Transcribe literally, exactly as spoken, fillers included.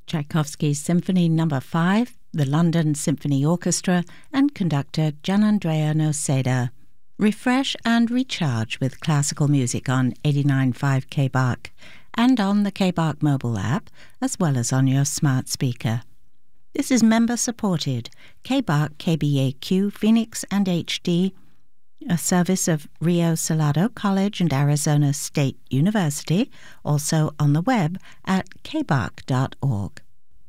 Tchaikovsky's Symphony Number five, the London Symphony Orchestra, and conductor Gianandrea Noseda. Refresh and recharge with classical music on eighty-nine point five K B A C and on the K B A C mobile app, as well as on your smart speaker. This is member-supported K B A C K B A Q Phoenix and H D, a service of Rio Salado College and Arizona State University, also on the web at k b a c dot org.